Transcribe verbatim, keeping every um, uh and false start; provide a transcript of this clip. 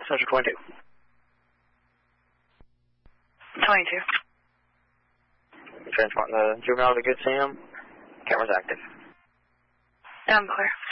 Central twenty-two. twenty-two. Transporting the juvenile to Good Sam. Camera's active. I'm clear.